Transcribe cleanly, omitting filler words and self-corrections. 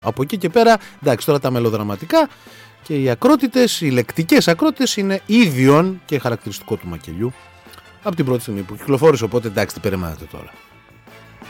Από εκεί και πέρα, εντάξει, τώρα τα μελοδραματικά και οι ακρότητες, οι λεκτικές ακρότητες είναι ίδιον και χαρακτηριστικό του μακελιού από την πρώτη στιγμή που κυκλοφόρησε. Οπότε εντάξει, τι περιμένετε τώρα.